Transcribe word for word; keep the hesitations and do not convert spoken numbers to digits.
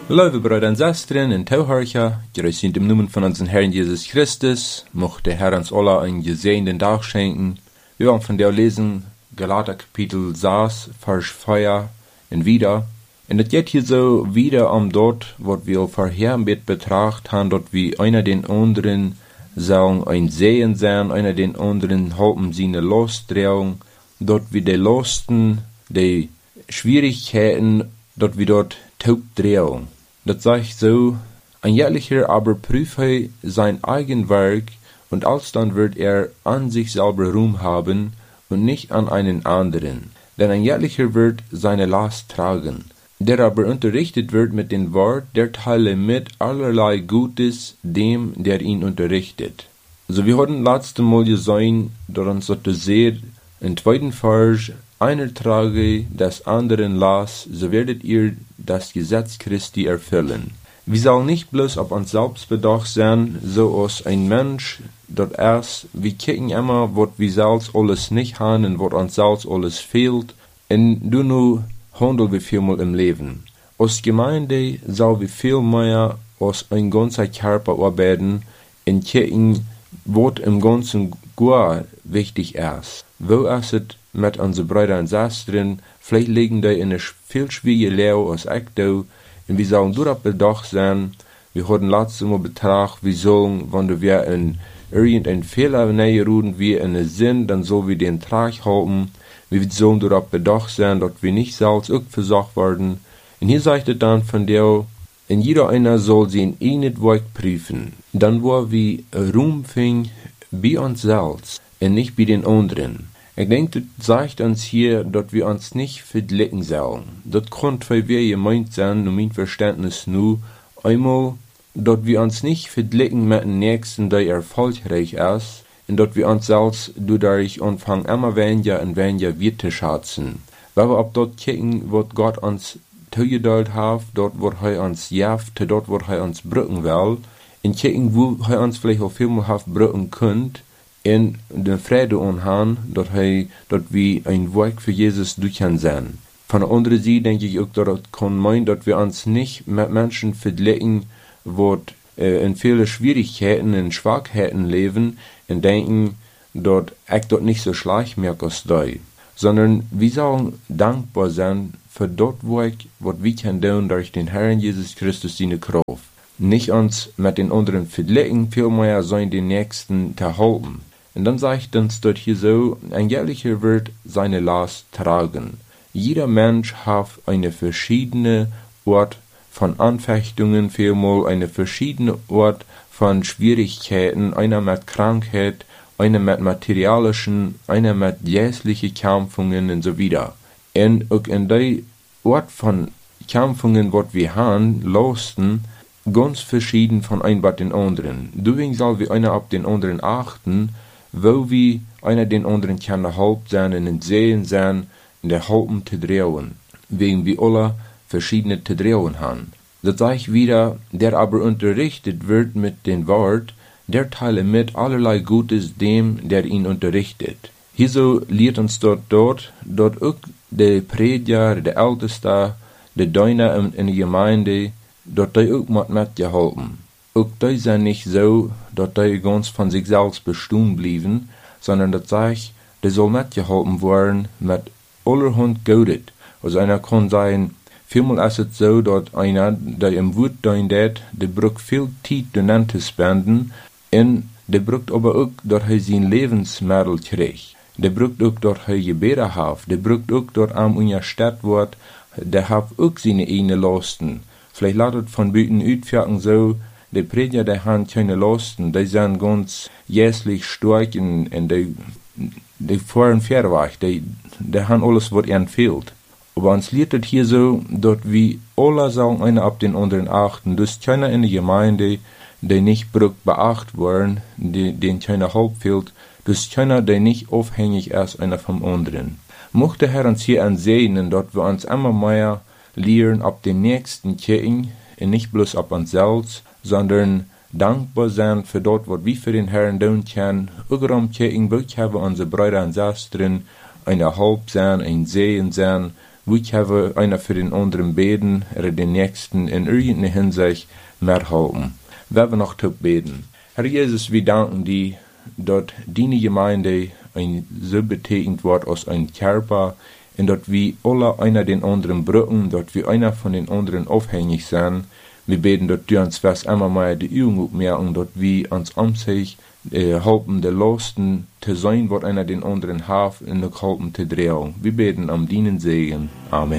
Liebe Brüder und Schwestern in Tauhörcher, grüß in dem Namen von unserem Herrn Jesus Christus, mochte der Herr uns alle einen gesegneten Tag schenken. Wir wollen von der lesen, Galater Kapitel sechs, Vers vier und wieder. Und es geht hier so wieder um dort, was wir vorher mit betrachtet haben, dort wie einer den anderen sollen ein Sehen sein, einer den anderen halten seine Lostdrehung, dort wie die Losten, die Schwierigkeiten, dort wie dort Taubdrehung. Das sagt so, ein jährlicher aber prüfe sein eigen Werk, und alsdann wird er an sich selber Ruhm haben und nicht an einen anderen. Denn ein jährlicher wird seine Last tragen. Der aber unterrichtet wird mit dem Wort, der teile mit allerlei Gutes dem, der ihn unterrichtet. Also wir hatten letzte Mal gesehen, dass uns das sehr im zweiten Vers, einer trage des anderen Last, so werdet ihr das Gesetz Christi erfüllen. Wir sollen nicht bloß auf uns selbst bedacht sein, so als ein Mensch, dort erst, wir kicken immer, was wir selbst alles nicht haben und was uns selbst alles fehlt, und du nur handeln wir vielmal im Leben. Als Gemeinde soll wir viel mehr als ein ganzer Körper arbeiten und kicken, was im Ganzen gut wichtig ist. Wo ist es mit unseren Brüdern und Schwestern, vielleicht liegen die in einer viel schwierigen Lehre als ich da, und wir sollen darauf bedacht sein. Wir hatten letztes Mal betrachtet, wir sollen, wenn wir in irgendeinen Fehler näher ruden, wie in den Sinn, dann sollen wir den Trag halten. Wir sollen darauf bedacht sein, dass wir nicht selbst auch versucht werden. Und hier sagt es dann von der, und jeder einer soll sein eigenes Werk prüfen. Dann wo wir Ruhm finden bei uns selbst und nicht bei den anderen. Ich denke, das sagt uns hier, dass wir uns nicht vergleichen sollen. Das kann für wir gemeint sein, um mein Verständnis nur, einmal, dass wir uns nicht vergleichen mit dem Nächsten, der erfolgreich ist, und dass wir uns selbst dadurch anfangen, immer weniger und weniger wertzuschätzen. Weil wir ab dort kicken, was Gott uns zugeteilt hat, dort, wo er uns jaft, dort, wo er uns brücken will, und kicken, wo er uns vielleicht auch viel mehr brücken könnte, in den Friede anhaben, dass er, dass wir ein Werk für Jesus durchgehen sein. Von der anderen Seite denke ich auch, dass das kann meinen, dass wir uns nicht mit Menschen vergleichen, die äh, in viele Schwierigkeiten und Schwachheiten leben und denken, dass ich dort nicht so schlecht merke als die. Sondern wir sollen dankbar sein für das Werk, was wir können tun durch den Herrn Jesus Christus seine Kraft. Nicht uns mit den anderen vergleichen, vielmehr sollen den Nächsten zu halten. Und dann sagt uns dort hier so, ein jährlicher wird seine Last tragen. Jeder Mensch hat eine verschiedene Art von Anfechtungen, vielmal eine verschiedene Art von Schwierigkeiten, einer mit Krankheit, einer mit materialischen, einer mit jährlichen Kämpfungen und so weiter. Und auch in der Art von Kämpfungen, was wir haben, losten, ganz verschieden von einem bei den anderen. Deswegen soll wir einer auf den anderen achten, wo wir einer den anderen kann Haupt sein und in Sehen sein, in der Haupten zu drehen, wegen wir alle verschiedene zu drehen haben. Das sage ich wieder, der aber unterrichtet wird mit dem Wort, der teile mit allerlei Gutes dem, der ihn unterrichtet. Hieso lehrt uns dort dort, dort auch der Prediger, der Älteste, der Deuner in der Gemeinde, dort die auch mit mitgeholfen. Auch die sind nicht so, dass die ganz von sich selbst bestimmt blieben, sondern das sage ich, die soll mitgeholfen werden mit allerhand Gutes. Also einer kann sagen, vielmal ist es so, dass einer, der im Wut deunet, der braucht viel Zeit daran zu spenden, und der braucht aber auch, dass er sein Lebensmittel kriegt. Der braucht auch, dass er Gebete hat, der braucht auch, dass er unterstützt wird, der hat auch seine eigenen Lasten. Vielleicht lautet von Büten utfjagen so, die Prediger, die haben keine Lasten, die sind ganz jässlich stark und, und die, die fahren Fahrweg, die, die haben alles, was ihnen fehlt. Aber uns lehrt es hier so, dass wir alle sollen einer ab den anderen achten. Das ist keiner in der Gemeinde, der nicht beachtet werden, die, den keiner Haupt fehlt. Das ist keiner, der nicht aufhängig ist, einer vom anderen. Mochte Herr uns hier ansehen, dass wir uns immer mehr lehren, ab den nächsten Kirchen, und nicht bloß ab uns selbst, sondern dankbar sein für dort, was wir für den Herrn tun können. Überall Kirchen, wo haben unsere Brüder und Schwestern eine Haupt sein, ein Sehen sein, wie haben einer für den anderen beten, oder den Nächsten in irgendeiner Hinsicht mehr helfen. Wer wir noch beten. Herr Jesus, wir danken dir, dort deine Gemeinde ein so betegend wird als ein Körper, und dort wir alle einer den anderen brücken, dort wir einer von den anderen aufhängig sind. Wir beten, dort du uns was immer mal die Übung merken, dort wir uns um sich äh, helfen, der Losten zu sein, was einer den anderen hat, und helfen zu drehen. Wir beten am dienen Segen. Amen.